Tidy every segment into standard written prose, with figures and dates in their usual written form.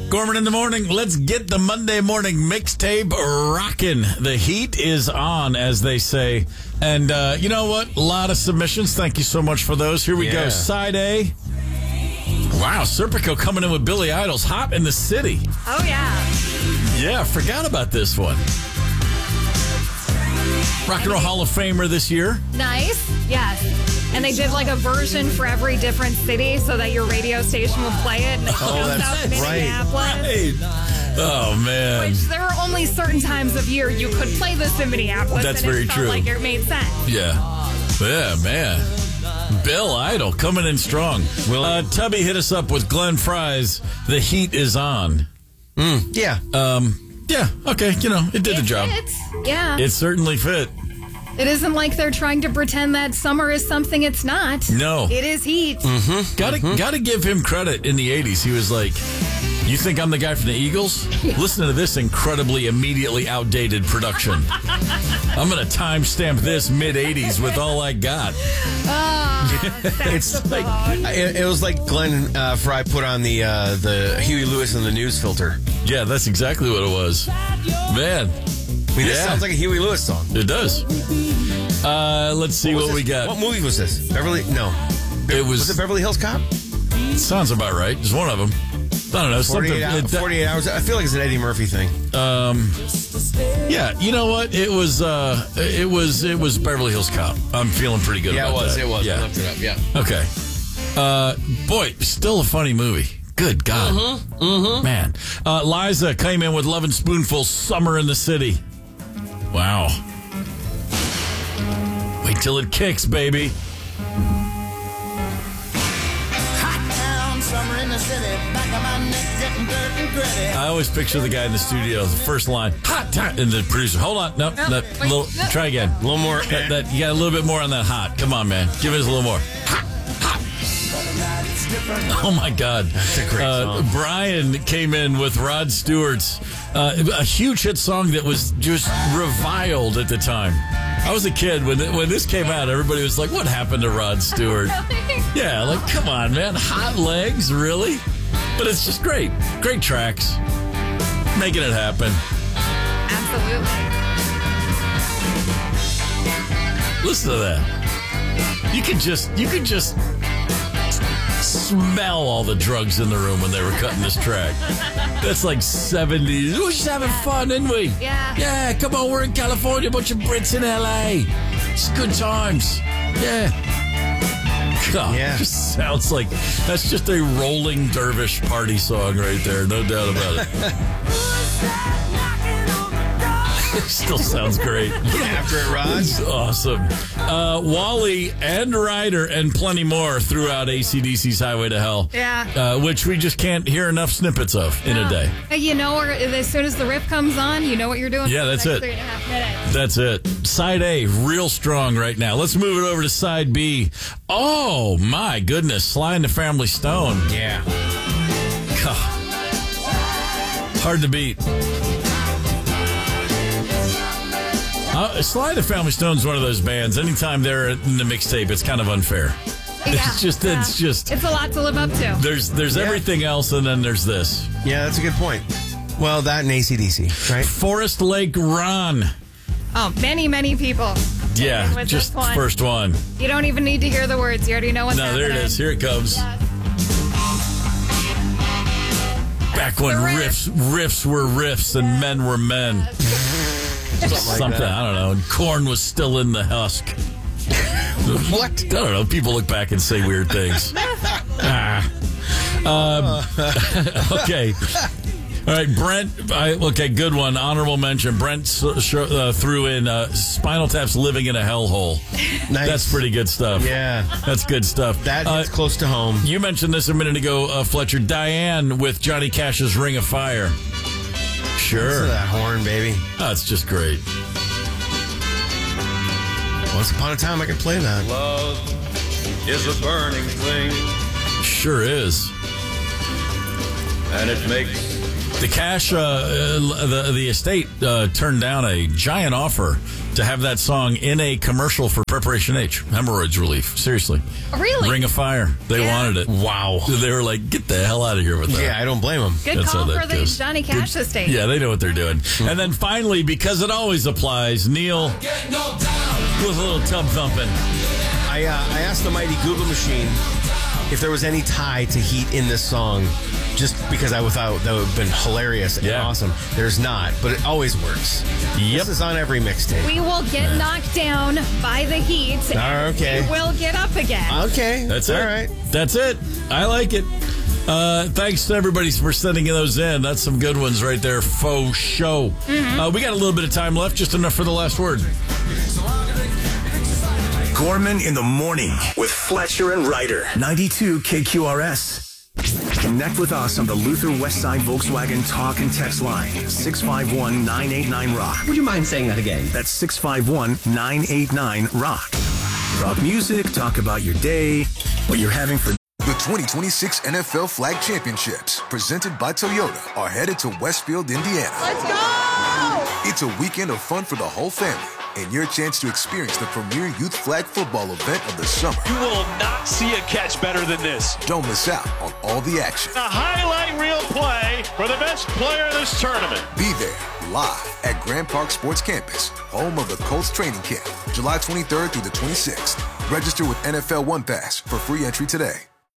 Gorman in the morning. Let's get the Monday morning mixtape rocking. The heat is on, as they say. And you know what? A lot of submissions. Thank you so much for those. Here we go. Side A. Wow, Serpico coming in with Billy Idol's Hot in the City. Oh, yeah. Yeah, forgot about this one. Rock and Roll Hall of Famer this year. Nice. Yes. And they did like a version for every different city so that your radio station would play it. And it goes out to Minneapolis. Right. Oh, man. Which there are only certain times of year you could play this in Minneapolis. That's and very it felt true. Like it made sense. Yeah. Yeah, man. Bill Idol coming in strong. Tubby hit us up with Glenn Fry's The Heat is On. Yeah. Yeah, okay, you know, it did the job. Fits. Yeah. It certainly fit. It isn't like they're trying to pretend that summer is something it's not. No. It is heat. Gotta give him credit. In the 80s, he was like, you think I'm the guy from the Eagles? Listen to this incredibly, immediately outdated production. I'm going to timestamp this mid-80s with all I got. It's like it was like Glenn Fry put on the Huey Lewis and the News filter. Yeah, that's exactly what it was. Man. I mean, this sounds like a Huey Lewis song. It does. Let's see what we got. What movie was this? Was it Beverly Hills Cop? Sounds about right. Just one of them. I don't know. 48 hours. I feel like it's an Eddie Murphy thing. Yeah, you know what? It was Beverly Hills Cop. I'm feeling pretty good about that. It was. Yeah. I looked it up, yeah. Okay. Boy, still a funny movie. Good God. Man. Liza came in with Lovin' Spoonful, Summer in the City. Wow. Wait till it kicks, baby. Summer in the city, back of my neck getting dirt and gritty. I always picture the guy in the studio, the first line, hot time, and the producer, hold on, try again. A little more. You got a little bit more on that hot. Come on, man. Give us a little more. Hot. Oh, my God. That's a great song. Brian came in with Rod Stewart's, a huge hit song that was just reviled at the time. I was a kid when this came out. Everybody was like, what happened to Rod Stewart? Yeah, like, come on, man. Hot Legs, really? But it's just great. Great tracks. Making it happen. Absolutely. Listen to that. You could just smell all the drugs in the room when they were cutting this track. That's like 70s. We were just having fun, didn't we? Yeah. Yeah, come on, we're in California, a bunch of Brits in LA. It's good times. Yeah. God, Yeah. It just sounds like that's just a rolling dervish party song right there. No doubt about it. It still sounds great. After it, Rod. It's awesome. Wally and Ryder and plenty more throughout AC/DC's Highway to Hell. Yeah. Which we just can't hear enough snippets of in a day. You know, or as soon as the riff comes on, you know what you're doing. Yeah, that's for the it. next 3.5 minutes. That's it. Side A, real strong right now. Let's move it over to side B. Oh, my goodness. Sly and the Family Stone. Yeah. God. Hard to beat. Sly and the Family Stone's one of those bands. Anytime they're in the mixtape, it's kind of unfair. It's just. It's a lot to live up to. There's everything else, and then there's this. Yeah, that's a good point. Well, that and AC/DC, right? Forest Lake Ron. Oh, many people. Yeah, With just this one. first one. You don't even need to hear the words. You already know what's No, happening. there it is. Here it comes. Yes. Back when The riffs were riffs and men were men. Something, I don't know. Corn was still in the husk. What? I don't know. People look back and say weird things. Okay. All right, Brent. Okay, good one. Honorable mention. Brent threw in Spinal Tap's Living in a Hellhole. Nice. That's pretty good stuff. Yeah. That's good stuff. That hits close to home. You mentioned this a minute ago, Fletcher. Diane with Johnny Cash's Ring of Fire. Sure. Listen to that horn, baby. Oh, it's just great. Once upon a time, I could play that. Love is a burning thing, Sure is. and it makes The cash, the estate turned down a giant offer to have that song in a commercial for Preparation H, hemorrhoids relief. Seriously. Really? Ring of Fire. They wanted it. Wow. They were like, get the hell out of here with that. Yeah, I don't blame them. Good That's call how that for the goes. Johnny Cash estate. Yeah, they know what they're doing. And then finally, because it always applies, Neil with a little tub thumping. I asked the mighty Google machine if there was any tie to Heat in this song, just because I thought that would have been hilarious and awesome. There's not, but it always works. Yep. This is on every mixtape. We will get knocked down by the Heat. And Okay. we will get up again. Okay. That's it. All right. That's it. I like it. Thanks to everybody for sending those in. That's some good ones right there. Faux show. We got a little bit of time left, just enough for the last word. Gorman in the morning with Fletcher and Ryder. 92 KQRS. Connect with us on the Luther Westside Volkswagen talk and text line. 651-989-ROCK. Would you mind saying that again? That's 651-989-ROCK. Talk music, talk about your day, what you're having for The 2026 NFL Flag Championships, presented by Toyota, are headed to Westfield, Indiana. Let's go! It's a weekend of fun for the whole family and your chance to experience the premier youth flag football event of the summer. You will not see a catch better than this. Don't miss out on all the action. A highlight reel play for the best player in this tournament. Be there live at Grand Park Sports Campus, home of the Colts training camp, July 23rd through the 26th. Register with NFL One Pass for free entry today.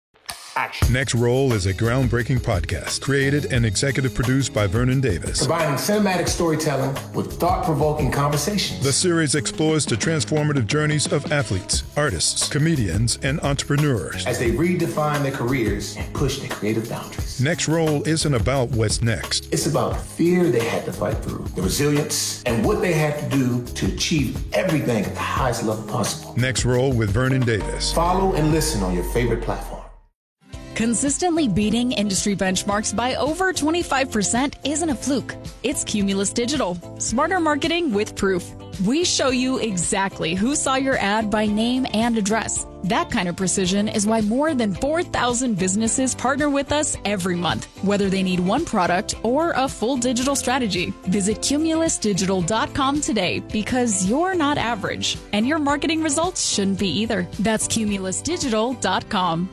Next Roll is a groundbreaking podcast created and executive produced by Vernon Davis. Combining cinematic storytelling with thought-provoking conversations. The series explores the transformative journeys of athletes, artists, comedians, and entrepreneurs as they redefine their careers and push their creative boundaries. Next Roll isn't about what's next. It's about the fear they had to fight through, the resilience, and what they had to do to achieve everything at the highest level possible. Next Roll with Vernon Davis. Follow and listen on your favorite platform. Consistently beating industry benchmarks by over 25% isn't a fluke. It's Cumulus Digital. Smarter marketing with proof. We show you exactly who saw your ad by name and address. That kind of precision is why more than 4,000 businesses partner with us every month, whether they need one product or a full digital strategy. Visit cumulusdigital.com today because you're not average, and your marketing results shouldn't be either. That's cumulusdigital.com.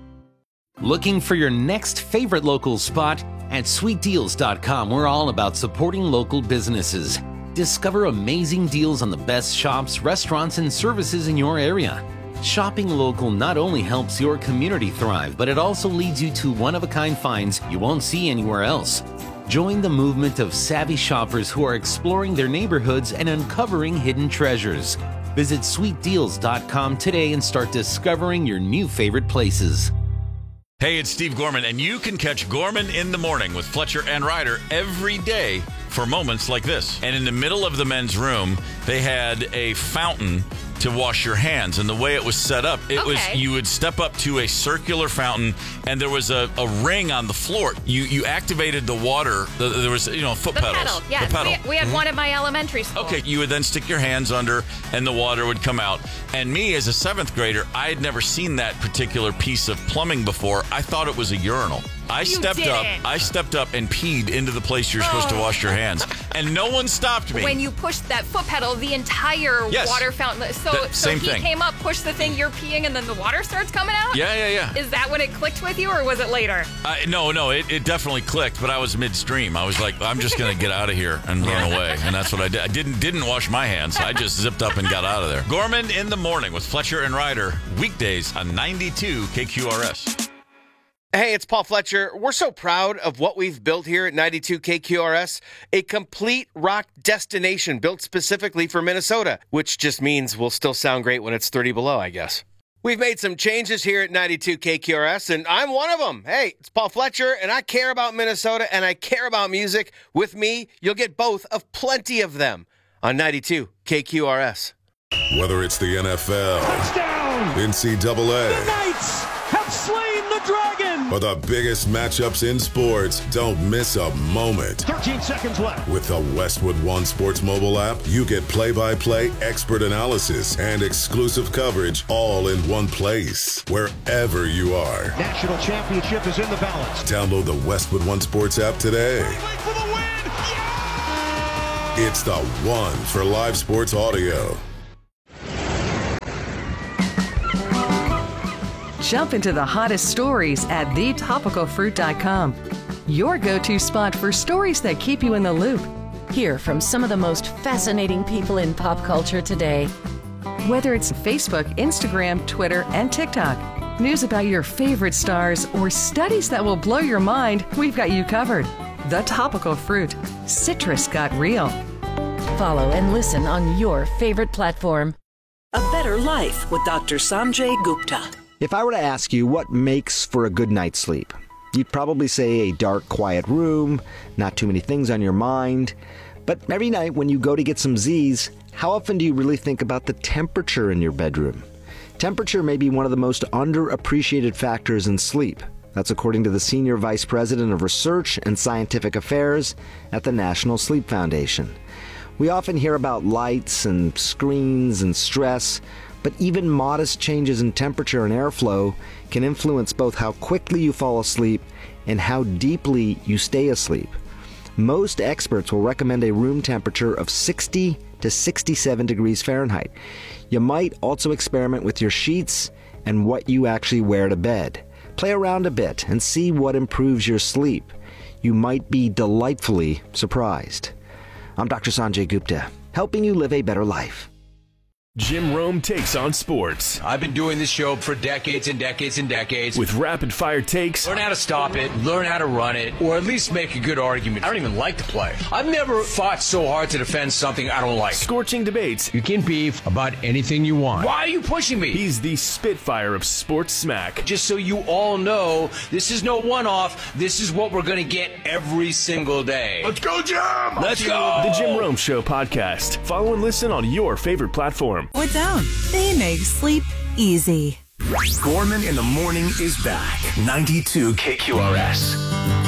Looking for your next favorite local spot? At sweetdeals.com, we're all about supporting local businesses. Discover amazing deals on the best shops, restaurants, and services in your area. Shopping local not only helps your community thrive, but it also leads you to one-of-a-kind finds you won't see anywhere else. Join the movement of savvy shoppers who are exploring their neighborhoods and uncovering hidden treasures. Visit sweetdeals.com today and start discovering your new favorite places. Hey, it's Steve Gorman, and you can catch Gorman in the morning with Fletcher and Ryder every day for moments like this. And in the middle of the men's room, they had a fountain to wash your hands. And the way it was set up, it was you would step up to a circular fountain, and there was a ring on the floor. You activated the water. There was, foot pedals. Pedal. Yes, the pedal. We had one at my elementary school. Okay, you would then stick your hands under, and the water would come out. And me, as a 7th grader, I had never seen that particular piece of plumbing before. I thought it was a urinal. I stepped up and peed into the place you're supposed to wash your hands, and no one stopped me. When you pushed that foot pedal, the entire water fountain. So he came up, pushed the thing, you're peeing, and then the water starts coming out? Yeah. Is that when it clicked with you, or was it later? No, it definitely clicked, but I was midstream. I was like, I'm just going to get out of here and run away, and that's what I did. I didn't wash my hands. I just zipped up and got out of there. Gorman in the morning with Fletcher and Ryder, weekdays on 92 KQRS. Hey, it's Paul Fletcher. We're so proud of what we've built here at 92 KQRS, a complete rock destination built specifically for Minnesota, which just means we'll still sound great when it's 30 below, I guess. We've made some changes here at 92 KQRS, and I'm one of them. Hey, it's Paul Fletcher, and I care about Minnesota, and I care about music. With me, you'll get both of plenty of them on 92 KQRS. Whether it's the NFL, touchdown, NCAA, the Knights have slain the dragon. For the biggest matchups in sports, don't miss a moment. 13 seconds left. With the Westwood One Sports mobile app, you get play-by-play expert analysis and exclusive coverage all in one place, wherever you are. National championship is in the balance. Download the Westwood One Sports app today. For the win! Yeah! It's the one for live sports audio. Jump into the hottest stories at thetopicalfruit.com. Your go-to spot for stories that keep you in the loop. Hear from some of the most fascinating people in pop culture today. Whether it's Facebook, Instagram, Twitter, and TikTok, news about your favorite stars, or studies that will blow your mind, we've got you covered. The Topical Fruit. Citrus got real. Follow and listen on your favorite platform. A Better Life with Dr. Sanjay Gupta. If I were to ask you what makes for a good night's sleep, you'd probably say a dark, quiet room, not too many things on your mind. But every night when you go to get some Z's, how often do you really think about the temperature in your bedroom? Temperature may be one of the most underappreciated factors in sleep. That's according to the Senior Vice President of Research and Scientific Affairs at the National Sleep Foundation. We often hear about lights and screens and stress, but even modest changes in temperature and airflow can influence both how quickly you fall asleep and how deeply you stay asleep. Most experts will recommend a room temperature of 60 to 67 degrees Fahrenheit. You might also experiment with your sheets and what you actually wear to bed. Play around a bit and see what improves your sleep. You might be delightfully surprised. I'm Dr. Sanjay Gupta, helping you live a better life. Jim Rome takes on sports. I've been doing this show for decades and decades and decades. With rapid-fire takes. Learn how to stop it, learn how to run it, or at least make a good argument. I don't even like to play. I've never fought so hard to defend something I don't like. Scorching debates. You can beef about anything you want. Why are you pushing me? He's the Spitfire of sports smack. Just so you all know, this is no one-off. This is what we're going to get every single day. Let's go, Jim! Let's go! The Jim Rome Show podcast. Follow and listen on your favorite platform. Or down. They make sleep easy. Gorman in the Morning is back. 92 KQRS.